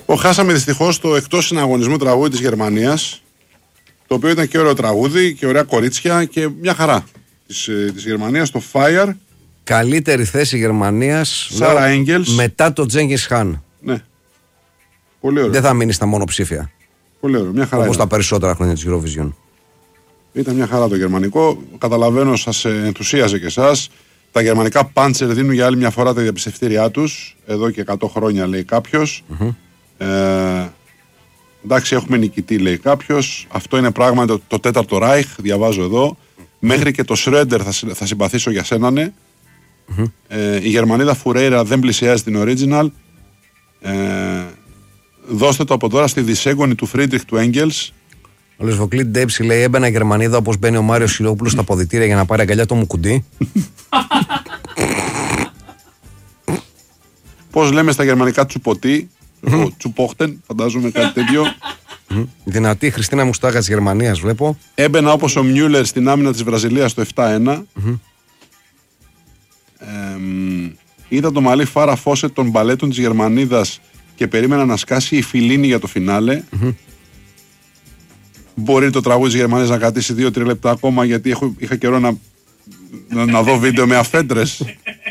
Χάσαμε δυστυχώς το εκτός συναγωνισμού τραγούδι της Γερμανίας, το οποίο ήταν και ωραίο τραγούδι και ωραία κορίτσια και μια χαρά της Γερμανίας, το Fire. Καλύτερη θέση Γερμανίας Σάρα Έγγελς μετά το Τζέγκις Χάν. Ναι. Πολύ ωραίο. Δεν θα μείνει στα μονοψήφια. Πολύ ωραίο. Μια χαρά. Όπως τα περισσότερα χρόνια της Eurovision. Ήταν μια χαρά το γερμανικό. Καταλαβαίνω, σας ενθουσίαζε και εσάς. Τα γερμανικά πάντσερ δίνουν για άλλη μια φορά τα διαπιστευτήριά τους. Εδώ και 100 χρόνια, λέει κάποιος. Εντάξει, έχουμε νικητή, λέει κάποιος. Αυτό είναι πράγματι το τέταρτο Ράιχ. Διαβάζω εδώ. Μέχρι και το Σρέντερ θα συμπαθήσω για σένα, ναι. Η Γερμανίδα Φουρέιρα δεν πλησιάζει την original. Δώστε το από τώρα στη δυσέγγονη του Φρίντριχ του Έγγελς. Ο Λεσβοκλή Ντέψη λέει: έμπαινα Γερμανίδα όπως μπαίνει ο Μάριος Σιλόπουλος στα ποδητήρια για να πάρει αγκαλιά το μουκουντί. Πώς λέμε στα γερμανικά τσουποτί, τσουπόχτεν, φαντάζομαι κάτι τέτοιο. Δυνατή Χριστίνα Μουστάγα της Γερμανίας, βλέπω. Έμπαινα όπως ο Μιούλερ στην άμυνα της Βραζιλίας το 7-1. Είδα το μαλλί Φάρα Φόσετ των μπαλέτων της Γερμανίδας και περίμενα να σκάσει η Φιλίνη για το φινάλε. Μπορεί το τραγούδι της Γερμανίας να κρατήσει 2-3 λεπτά ακόμα, γιατί είχα καιρό να δω βίντεο με αφέντρες.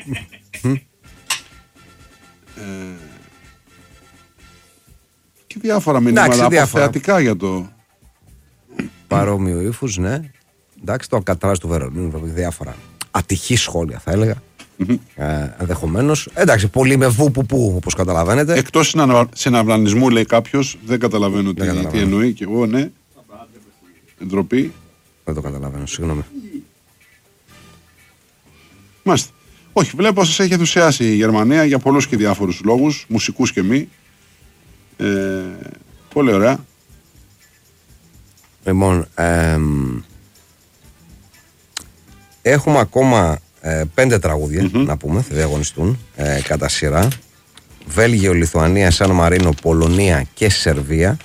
Και διάφορα μηνύματα αποθεατικά για το... Παρόμοιο ύφους, ναι. Εντάξει, το Αλκατράζ του Βερολίνου, διάφορα ατυχή σχόλια θα έλεγα. Ενδεχομένως. Εντάξει, πολύ με βου-που-που, όπως καταλαβαίνετε. Εκτός συναυλανισμού, λέει κάποιος, δεν καταλαβαίνω τι εννοεί, και εγώ, ναι. Εντροπή. Δεν το καταλαβαίνω, συγγνώμη. Μάλιστα. Όχι, βλέπω σας έχει ενθουσιάσει η Γερμανία για πολλούς και διάφορους λόγους, μουσικούς και μη. Πολύ ωραία. Λοιπόν, έχουμε ακόμα 5 τραγούδια να πούμε, θα διαγωνιστούν κατά σειρά. Βέλγιο, Λιθουανία, Σαν Μαρίνο, Πολωνία και Σερβία.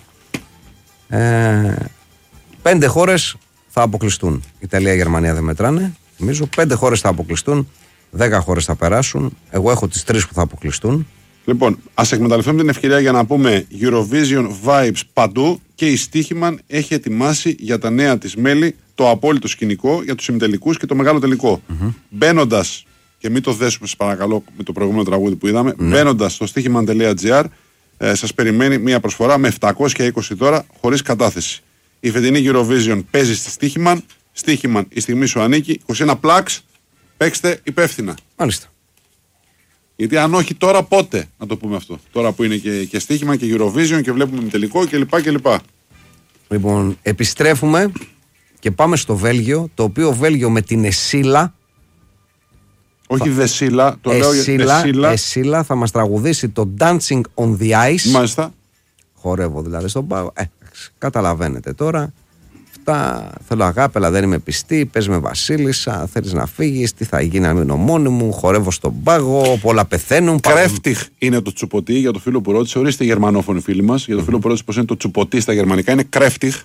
5 χώρες θα αποκλειστούν. Ιταλία, Γερμανία δεν μετράνε. Νομίζω 5 χώρες θα αποκλειστούν, 10 χώρες θα περάσουν. Εγώ έχω τις 3 που θα αποκλειστούν. Λοιπόν, ας εκμεταλλευτούμε την ευκαιρία για να πούμε Eurovision Vibes παντού, και η Στίχημαν έχει ετοιμάσει για τα νέα της μέλη το απόλυτο σκηνικό για τους ημιτελικούς και το μεγάλο τελικό. Μπαίνοντας, και μην το δέσουμε σας παρακαλώ με το προηγούμενο τραγούδι που είδαμε, μπαίνοντας στο στίχημαν.gr, σας περιμένει μια προσφορά με 720 τώρα χωρίς κατάθεση. Η φετινή Eurovision παίζει στη Στίχημαν. Στίχημαν, η στιγμή σου ανήκει. 21 πλάξ, παίξτε υπεύθυνα. Μάλιστα. Γιατί αν όχι τώρα, πότε να το πούμε αυτό. Τώρα που είναι και Στίχημαν και Eurovision και βλέπουμε τελικό κλπ. Λοιπόν, επιστρέφουμε και πάμε στο Βέλγιο, το οποίο Βέλγιο με την Εσίλα. Όχι Δεσίλα, το λέω Δεσίλα. Εσίλα θα μας τραγουδήσει το Dancing on the Ice. Μάλιστα. Χορεύω δηλαδή στον πάγο. Καταλαβαίνετε τώρα. Αυτά θέλω αγάπη, αλλά δεν είμαι πιστή. Πες με Βασίλισσα, θέλεις να φύγεις. Τι θα γίνει να μείνω μόνη μου. Χορεύω στον πάγο. Πολλά πεθαίνουν. Κρέφτιχ είναι το τσουποτί, για το φίλο που ρώτησε. Ορίστε, γερμανόφωνοι φίλοι μας. Για το φίλο που ρώτησε πώς είναι το τσουποτί στα γερμανικά. Είναι κρέφτιχ.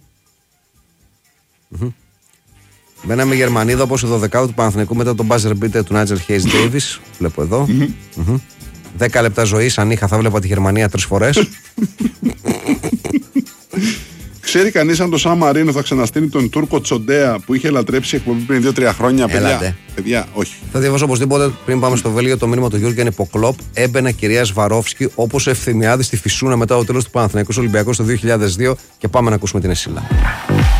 Μπαίναμε Γερμανίδα όπως το 12ο του Παναθηναϊκού μετά τον buzzer beater του Νάτζερ Χέις Ντέιβις. Βλέπω εδώ. 10 λεπτά ζωής, αν είχα θα βλέπα τη Γερμανία 3 φορές. Ξέρει κανείς αν το Σαν Μαρίνο θα ξαναστείνει τον Τούρκο Τσοντέα που είχε λατρέψει εκπομπή πριν 2-3 χρόνια? Παιδιά, όχι. Θα διαβάσω οπωσδήποτε πριν πάμε στο Βέλγιο το μήνυμα του Γιώργιαν Υποκλόπ. Έμπαινα κυρία Σβαρόφσκι όπως ο Ευθυμιάδης στη Φυσούνα μετά το τέλος του Παναθηναϊκού Ολυμπιακού το 2002. Και πάμε να ακούσουμε την Εσίλα.